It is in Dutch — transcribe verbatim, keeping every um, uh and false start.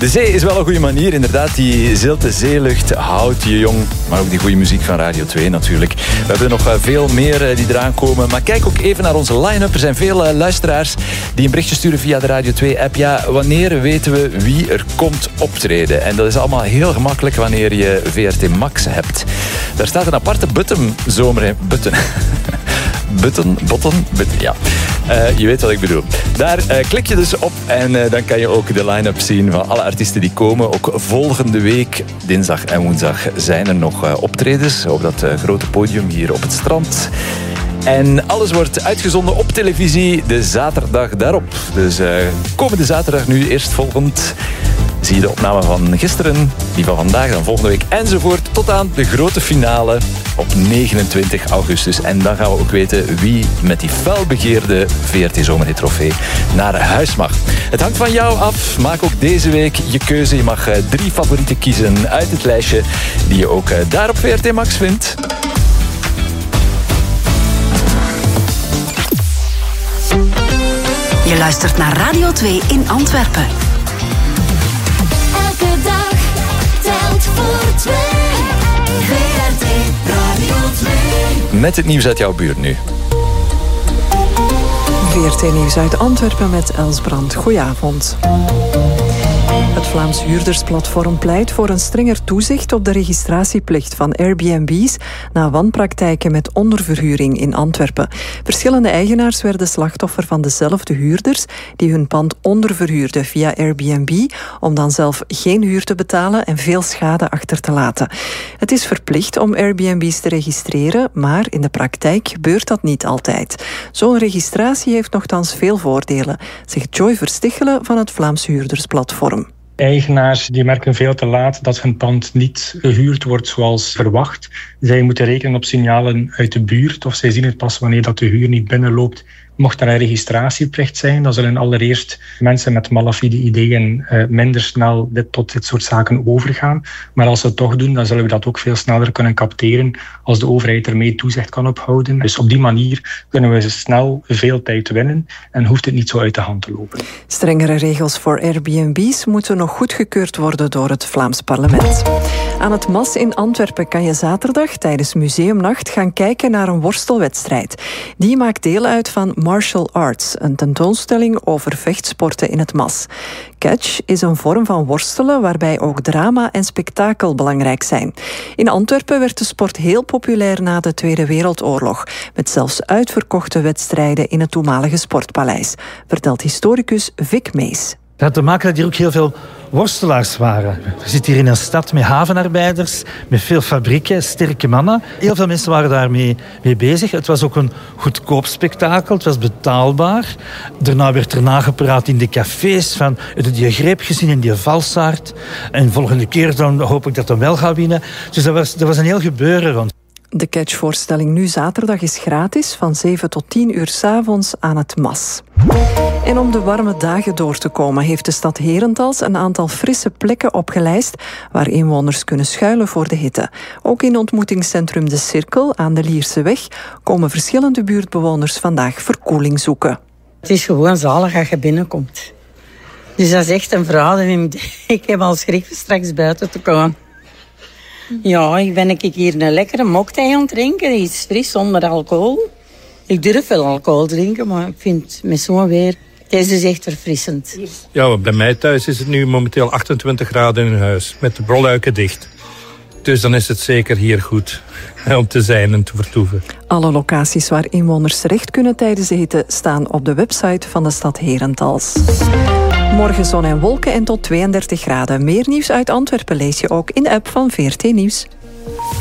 De zee is wel een goede manier. Inderdaad, die zilte zeelucht houdt je jong. Maar ook die goede muziek van Radio twee natuurlijk. We hebben nog veel meer die eraan komen. Maar kijk ook even naar onze line-up. Er zijn veel luisteraars die een berichtje sturen via de Radio twee-app. Ja, wanneer weten we wie er komt optreden? En dat is allemaal heel gemakkelijk wanneer je V R T Max hebt. Daar staat een aparte button zomer... Button... Button, button, button, ja. Uh, je weet wat ik bedoel. Daar uh, klik je dus op en uh, dan kan je ook de line-up zien van alle artiesten die komen. Ook volgende week, dinsdag en woensdag, zijn er nog uh, optredens op dat uh, grote podium hier op het strand. En alles wordt uitgezonden op televisie de zaterdag daarop. Dus uh, komende zaterdag nu eerstvolgend zie je de opname van gisteren, die van vandaag, dan volgende week enzovoort. Tot aan de grote finale op negenentwintig augustus. En dan gaan we ook weten wie met die felbegeerde V R T Zomerhit Trofee naar huis mag. Het hangt van jou af. Maak ook deze week je keuze. Je mag uh, drie favorieten kiezen uit het lijstje die je ook uh, daar op V R T Max vindt. Je luistert naar Radio twee in Antwerpen. Elke dag telt voor twee. V R T Radio twee. Met het nieuws uit jouw buurt nu. V R T-nieuws uit Antwerpen met Els Brand. Goedenavond. Het Vlaams huurdersplatform pleit voor een strenger toezicht op de registratieplicht van Airbnb's na wanpraktijken met onderverhuring in Antwerpen. Verschillende eigenaars werden slachtoffer van dezelfde huurders die hun pand onderverhuurden via Airbnb om dan zelf geen huur te betalen en veel schade achter te laten. Het is verplicht om Airbnb's te registreren, maar in de praktijk gebeurt dat niet altijd. Zo'n registratie heeft nochtans veel voordelen, zegt Joy Verstichelen van het Vlaams huurdersplatform. Eigenaars die merken veel te laat dat hun pand niet gehuurd wordt zoals verwacht. Zij moeten rekenen op signalen uit de buurt of zij zien het pas wanneer dat de huur niet binnenloopt. Mocht er een registratieplicht zijn, dan zullen allereerst mensen met malafide ideeën uh, minder snel dit, tot dit soort zaken overgaan. Maar als ze het toch doen, dan zullen we dat ook veel sneller kunnen capteren als de overheid ermee toezicht kan ophouden. Dus op die manier kunnen we snel veel tijd winnen en hoeft het niet zo uit de hand te lopen. Strengere regels voor Airbnb's moeten nog goedgekeurd worden door het Vlaams parlement. Aan het Mas in Antwerpen kan je zaterdag tijdens Museumnacht gaan kijken naar een worstelwedstrijd. Die maakt deel uit van Martial Arts, een tentoonstelling over vechtsporten in het Mas. Catch is een vorm van worstelen waarbij ook drama en spektakel belangrijk zijn. In Antwerpen werd de sport heel populair na de Tweede Wereldoorlog, met zelfs uitverkochte wedstrijden in het toenmalige Sportpaleis, vertelt historicus Vic Mees. Het had te maken dat hier ook heel veel worstelaars waren. Je zit hier in een stad met havenarbeiders, met veel fabrieken, sterke mannen. Heel veel mensen waren daarmee mee bezig. Het was ook een goedkoop spektakel, het was betaalbaar. Daarna werd er nagepraat in de cafés van die greep gezien in die valsaard. En volgende keer dan hoop ik dat hij wel gaat winnen. Dus dat was, dat was een heel gebeuren rond. De catchvoorstelling nu zaterdag is gratis van zeven tot tien uur 's avonds aan het Mas. En om de warme dagen door te komen heeft de stad Herentals een aantal frisse plekken opgelijst waar inwoners kunnen schuilen voor de hitte. Ook in ontmoetingscentrum De Cirkel aan de Lierseweg komen verschillende buurtbewoners vandaag verkoeling zoeken. Het is gewoon zalig als je binnenkomt. Dus dat is echt een verademing. Ik heb al schrik straks buiten te komen. Ja, ik ben ik hier een lekkere mocktail aan het drinken. Die is fris, zonder alcohol. Ik durf wel alcohol drinken, maar ik vind met zo'n weer... Deze is echt verfrissend. Ja, bij mij thuis is het nu momenteel achtentwintig graden in huis. Met de broluiken dicht. Dus dan is het zeker hier goed om te zijn en te vertoeven. Alle locaties waar inwoners terecht kunnen tijdens de hitte staan op de website van de stad Herentals. Morgen zon en wolken en tot tweeëndertig graden. Meer nieuws uit Antwerpen lees je ook in de app van V R T Nieuws.